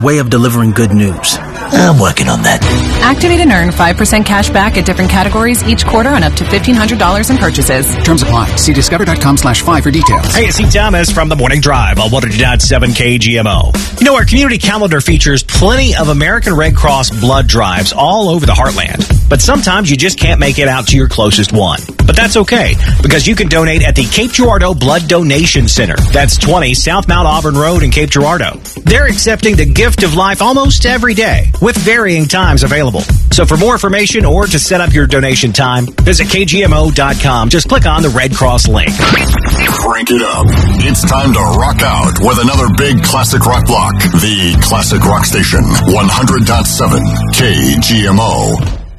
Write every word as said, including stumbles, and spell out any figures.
way of delivering good news. I'm working on that. Activate and earn five percent cash back at different categories each quarter on up to fifteen hundred dollars in purchases. Terms apply. See discover.com slash five for details. Hey, it's E. Thomas from the Morning Drive on one oh two point seven K G M O. You know, our community calendar features plenty of American Red Cross blood drives all over the heartland. But sometimes you just can't make it out to your closest one. But that's okay, because you can donate at the Cape Girardeau Blood Donation Center. That's twenty South Mount Auburn Road in Cape Girardeau. They're accepting the gift of life almost every day, with varying times available. So for more information or to set up your donation time, visit K G M O dot com. Just click on the Red Cross link. Crank it up. It's time to rock out with another big classic rock block. The Classic Rock Station, one hundred point seven K G M O.